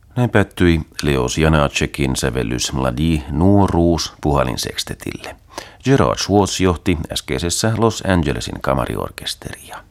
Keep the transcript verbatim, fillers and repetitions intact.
Näin päättyi Leos Janácekin sävellys Mladí nuoruus puhallinsekstetille. Gerard Schwartz johti äskeisessä Los Angelesin kamariorkesteria.